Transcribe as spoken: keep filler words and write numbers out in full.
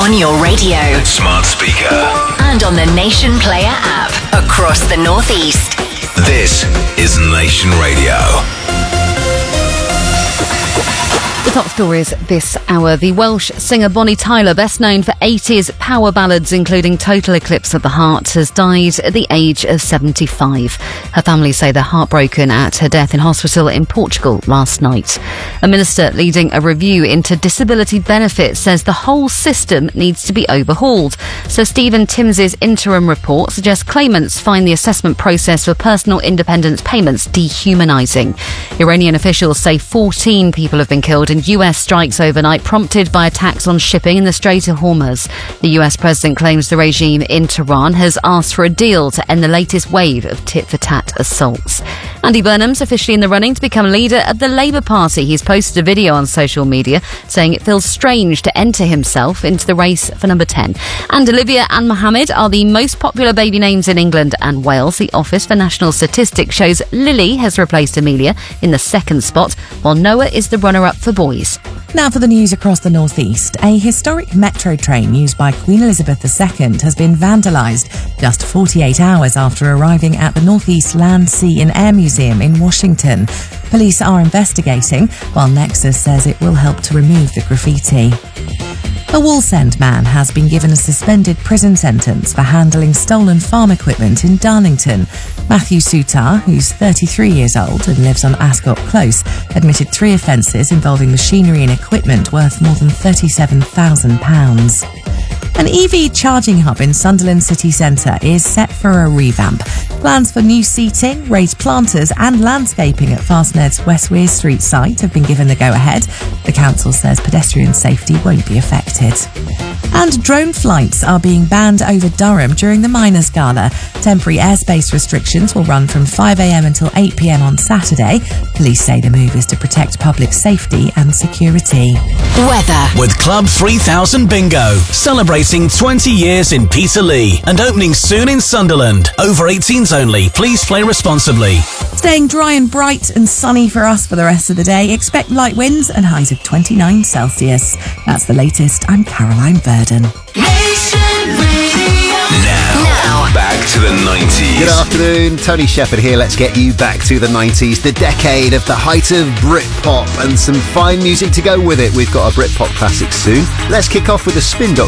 On your radio, smart speaker, and on the Nation Player app across the Northeast. This is Nation Radio. The top stories this hour. The Welsh singer Bonnie Tyler, best known for eighties power ballads including Total Eclipse of the Heart, has died at the age of seventy-five. Her family say they're heartbroken at her death in hospital in Portugal last night. A minister leading a review into disability benefits says the whole system needs to be overhauled. Sir Stephen Timms' interim report suggests claimants find the assessment process for personal independence payments dehumanising. Iranian officials say fourteen people have been killed in U S strikes overnight, prompted by attacks on shipping in the Strait of Hormuz. The U S president claims the regime in Tehran has asked for a deal to end the latest wave of tit-for-tat assaults. Andy Burnham's officially in the running to become leader of the Labour Party. He's posted a video on social media saying it feels strange to enter himself into the race for number ten. And Olivia and Mohammed are the most popular baby names in England and Wales. The Office for National Statistics shows Lily has replaced Amelia in the second spot, while Noah is the runner-up for boys. Now for the news across the northeast. A historic metro train used by Queen Elizabeth the Second has been vandalised just forty-eight hours after arriving at the Northeast Land, Sea and Air Museum in Washington. Police are investigating, while Nexus says it will help to remove the graffiti. A Wallsend man has been given a suspended prison sentence for handling stolen farm equipment in Darlington. Matthew Sutar, who's thirty-three years old and lives on Ascot Close, admitted three offences involving machinery and equipment worth more than thirty-seven thousand pounds. An E V charging hub in Sunderland city centre is set for a revamp. Plans for new seating, raised planters and landscaping at Fastned's West Weir Street site have been given the go-ahead. The council says pedestrian safety won't be affected. And drone flights are being banned over Durham during the Miners' Gala. Temporary airspace restrictions will run from five a.m. until eight p.m. on Saturday. Police say the move is to protect public safety and security. Weather. With Club three thousand Bingo, celebrating twenty years in Peterlee and opening soon in Sunderland. Over eighteens only. Please play responsibly. Staying dry and bright and sunny for us for the rest of the day. Expect light winds and highs of twenty-nine Celsius. That's the latest. I'm Caroline Verdon. Now, Now. back to the nineties. Good afternoon, Tony Shepherd here. Let's get you back to the nineties, the decade of the height of Britpop and some fine music to go with it. We've got a Britpop classic soon. Let's kick off with a Spin Doctor